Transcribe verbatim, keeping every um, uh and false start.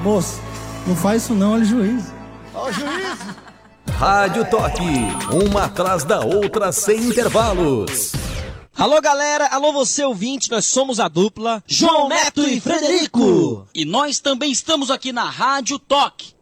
Moço, não faz isso não, olha o juiz. Ó o juiz. Rádio Toque, uma atrás da outra sem intervalos. Alô galera, alô você ouvinte, nós somos a dupla João Neto e Frederico. E nós também estamos aqui na Rádio Toque.